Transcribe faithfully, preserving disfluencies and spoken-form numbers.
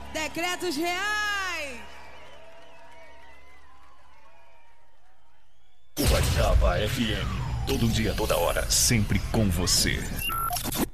Decretos reais. Guarujá F M. Todo dia, toda hora, sempre com você.